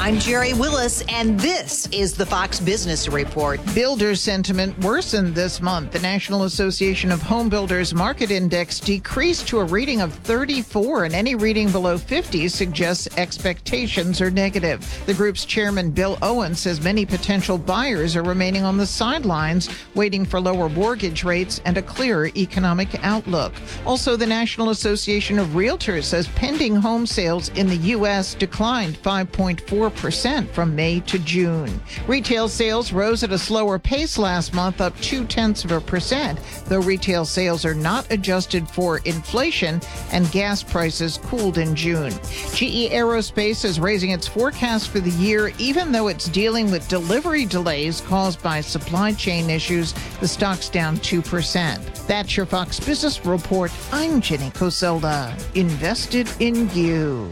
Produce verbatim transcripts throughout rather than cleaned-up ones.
I'm Jerry Willis, and this is the Fox Business Report. Builder sentiment worsened this month. The National Association of Home Builders Market Index decreased to a reading of thirty-four, and any reading below fifty suggests expectations are negative. The group's chairman, Bill Owen, says many potential buyers are remaining on the sidelines, waiting for lower mortgage rates and a clearer economic outlook. Also, the National Association of Realtors says pending home sales in the U S declined five point four percent from May to June. Retail sales rose at a slower pace last month, up two-tenths of a percent, though retail sales are not adjusted for inflation and gas prices cooled in June. G E Aerospace is raising its forecast for the year, even though it's dealing with delivery delays caused by supply chain issues. The stock's down two percent. That's your Fox Business Report. I'm Jenny Coselda. Invested in you.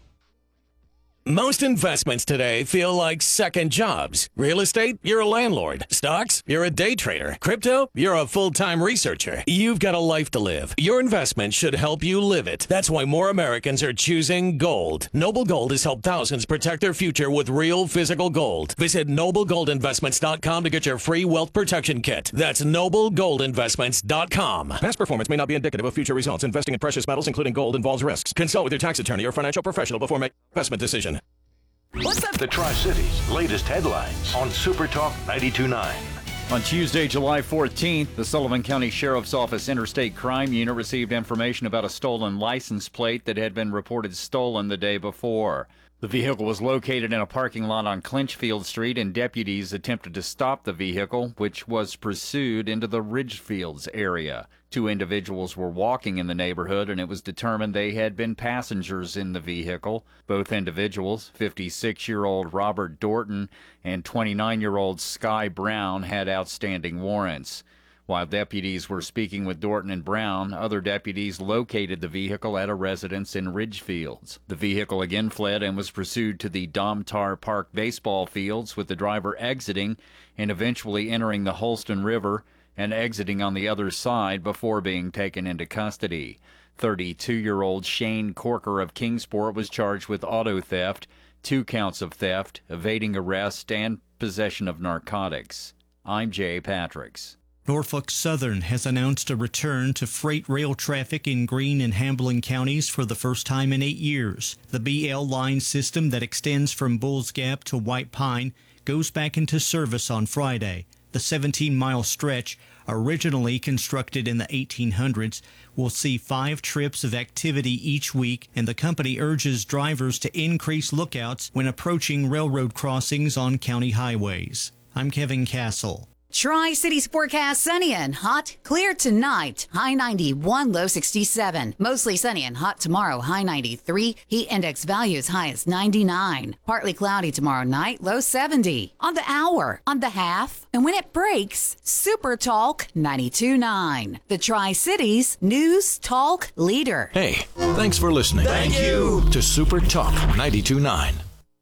Most investments today feel like second jobs. Real estate, you're a landlord. Stocks, you're a day trader. Crypto, you're a full-time researcher. You've got a life to live. Your investment should help you live it. That's why more Americans are choosing gold. Noble Gold has helped thousands protect their future with real physical gold. Visit noble gold investments dot com to get your free wealth protection kit. That's noble gold investments dot com. Past performance may not be indicative of future results. Investing in precious metals, including gold, involves risks. Consult with your tax attorney or financial professional before making an investment decision. What's up? The Tri-Cities' latest headlines on Super Talk ninety-two point nine. On Tuesday, July fourteenth, the Sullivan County Sheriff's Office Interstate Crime Unit received information about a stolen license plate that had been reported stolen the day before. The vehicle was located in a parking lot on Clinchfield Street, and deputies attempted to stop the vehicle, which was pursued into the Ridgefields area. Two individuals were walking in the neighborhood, and it was determined they had been passengers in the vehicle. Both individuals, fifty-six-year-old Robert Dorton and twenty-nine-year-old Sky Brown, had outstanding warrants. While deputies were speaking with Dorton and Brown, other deputies located the vehicle at a residence in Ridgefields. The vehicle again fled and was pursued to the Domtar Park baseball fields, with the driver exiting and eventually entering the Holston River and exiting on the other side before being taken into custody. thirty-two-year-old Shane Corker of Kingsport was charged with auto theft, two counts of theft, evading arrest, and possession of narcotics. I'm Jay Patricks. Norfolk Southern has announced a return to freight rail traffic in Greene and Hamblen counties for the first time in eight years. The B L line system that extends from Bulls Gap to White Pine goes back into service on Friday. The seventeen-mile stretch, originally constructed in the eighteen hundreds, will see five trips of activity each week, and the company urges drivers to increase lookouts when approaching railroad crossings on county highways. I'm Kevin Castle. Tri-Cities forecast: sunny and hot, clear tonight, high ninety-one, low sixty-seven. Mostly sunny and hot tomorrow, high ninety-three. Heat index values high as ninety-nine. Partly cloudy tomorrow night, low seventy. On the hour, on the half, and when it breaks, Super Talk ninety-two point nine. The Tri-Cities News Talk leader. Hey, thanks for listening. Thank you To Super Talk ninety-two point nine.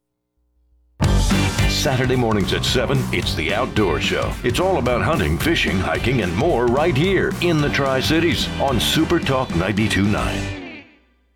Saturday mornings at seven, it's the Outdoor Show. It's all about hunting, fishing, hiking, and more right here in the Tri-Cities on Super Talk ninety-two point nine.